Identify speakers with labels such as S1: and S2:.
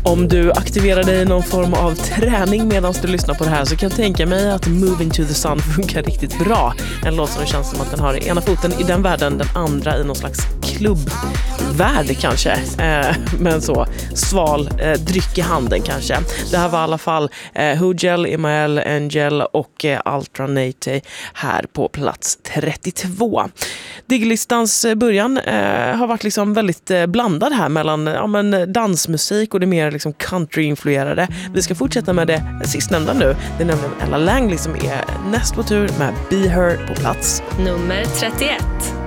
S1: Om du aktiverar dig i någon form av träning medan du lyssnar på det här så kan jag tänka mig att Moving to the Sun funkar riktigt bra. En låt som känns som att den har ena foten i den världen, den andra i någon slags klubbvärld kanske. Men så sval dryck i handen kanske. Det här var i alla fall Hugel, Emael, Angel och Altranate här på plats 32. Digglistans början har varit liksom väldigt blandad här mellan dansmusik och det mer liksom country-influerade. Vi ska fortsätta med det sistnämnda nu. Det är nämligen Ella Langley som är näst på tur med Be Her på plats
S2: nummer 31.